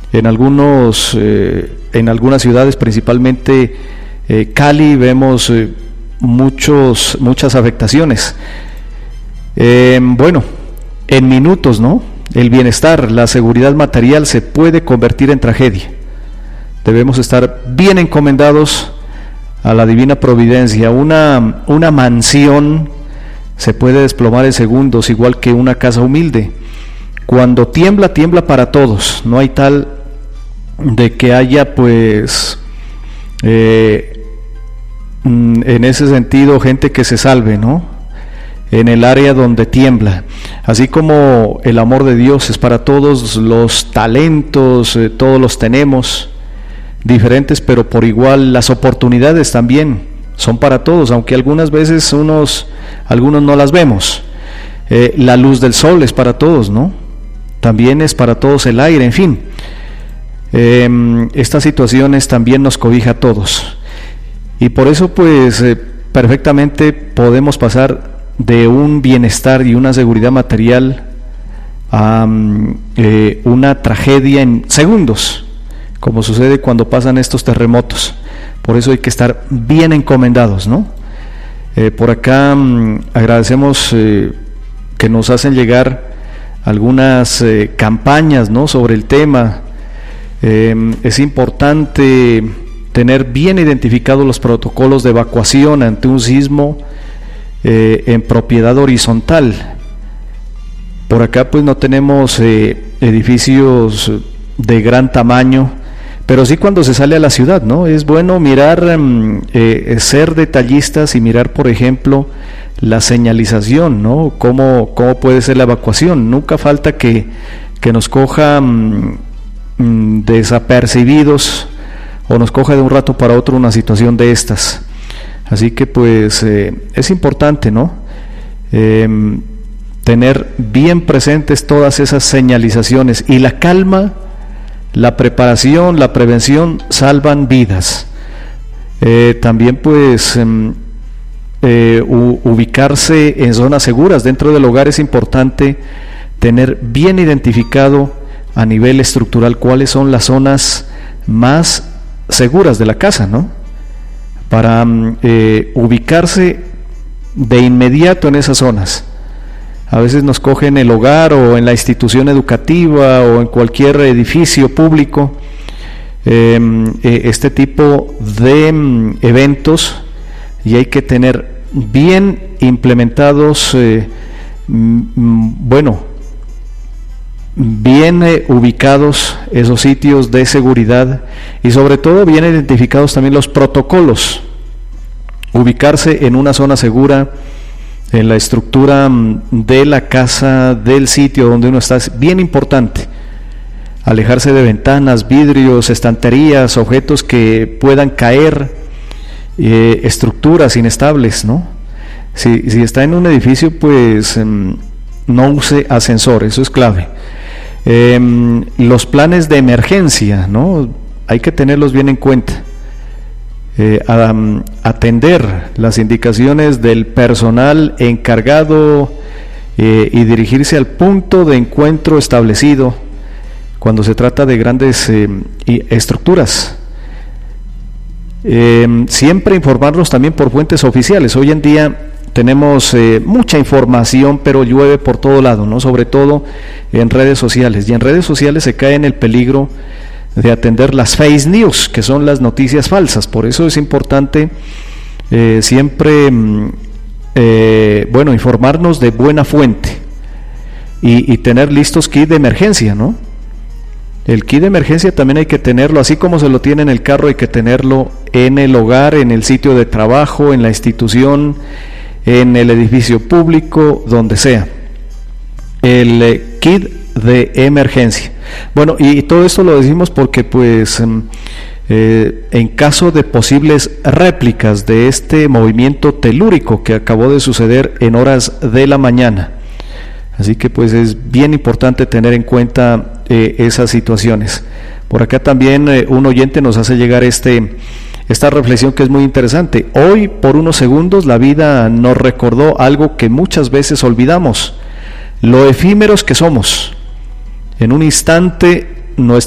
En algunas ciudades, principalmente Cali, vemos muchas afectaciones. Bueno, en minutos, ¿no? El bienestar, la seguridad material se puede convertir en tragedia. Debemos estar bien encomendados a la divina providencia. Una mansión se puede desplomar en segundos, igual que una casa humilde. Cuando tiembla, tiembla para todos. No hay tal de que haya, pues, en ese sentido, gente que se salve, ¿no? En el área donde tiembla. Así como el amor de Dios es para todos, los talentos, todos los tenemos, diferentes, pero por igual las oportunidades también son para todos, aunque algunas veces algunos no las vemos. La luz del sol es para todos, ¿no? También es para todos el aire, en fin. Estas situaciones también nos cobija a todos. Y por eso, pues, perfectamente podemos pasar de un bienestar y una seguridad material a una tragedia en segundos, como sucede cuando pasan estos terremotos. Por eso hay que estar bien encomendados, ¿no? Por acá agradecemos que nos hacen llegar algunas campañas, ¿no?, sobre el tema. Es importante tener bien identificados los protocolos de evacuación ante un sismo en propiedad horizontal. Por acá pues no tenemos edificios de gran tamaño, pero sí cuando se sale a la ciudad, ¿no? Es bueno mirar, ser detallistas y mirar, por ejemplo, la señalización, ¿no? Cómo puede ser la evacuación. Nunca falta que nos coja desapercibidos o nos coja de un rato para otro una situación de estas. Así que pues es importante, ¿no? Tener bien presentes todas esas señalizaciones, y la calma, la preparación, la prevención salvan vidas. También pues ubicarse en zonas seguras dentro del hogar. Es importante tener bien identificado a nivel estructural cuáles son las zonas más seguras de la casa, ¿no? Para ubicarse de inmediato en esas zonas. A veces nos coge en el hogar o en la institución educativa o en cualquier edificio público este tipo de eventos, y hay que tener bien implementados, bien ubicados esos sitios de seguridad, y sobre todo bien identificados también los protocolos. Ubicarse en una zona segura, en la estructura de la casa, del sitio donde uno está, es bien importante. Alejarse de ventanas, vidrios, estanterías, objetos que puedan caer, estructuras inestables, ¿no? Si está en un edificio, pues no use ascensor, eso es clave. Los planes de emergencia, ¿no? Hay que tenerlos bien en cuenta. Atender las indicaciones del personal encargado y dirigirse al punto de encuentro establecido cuando se trata de grandes estructuras. Siempre informarlos también por fuentes oficiales. Hoy en día tenemos mucha información, pero llueve por todo lado, ¿no? Sobre todo en redes sociales, y en redes sociales se cae en el peligro de atender las fake news, que son las noticias falsas. Por eso es importante siempre informarnos de buena fuente y tener listos kit de emergencia, ¿no? El kit de emergencia también hay que tenerlo, así como se lo tiene en el carro, hay que tenerlo en el hogar, en el sitio de trabajo, en la institución, en el edificio público, donde sea. El kit de emergencia. Bueno, y todo esto lo decimos porque pues en caso de posibles réplicas de este movimiento telúrico que acabó de suceder en horas de la mañana, así que pues es bien importante tener en cuenta esas situaciones. Por acá también un oyente nos hace llegar esta reflexión que es muy interesante. Hoy, por unos segundos, la vida nos recordó algo que muchas veces olvidamos: lo efímeros que somos. En un instante nuestra